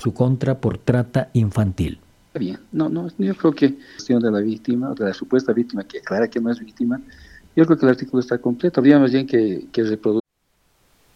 su contra por trata infantil. Bien, no, yo creo que la cuestión de la víctima, de la supuesta víctima, que aclara que no es víctima, yo creo que el artículo está completo. Habría más bien que reproducir